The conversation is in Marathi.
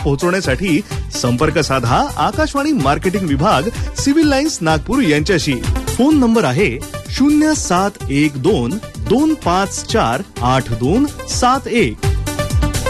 पोहोचवण्यासाठी संपर्क साधा आकाशवाणी मार्केटिंग विभाग, सिव्हिल लाईन्स, नागपूर यांच्याशी. फोन नंबर आहे 0712 254 8271.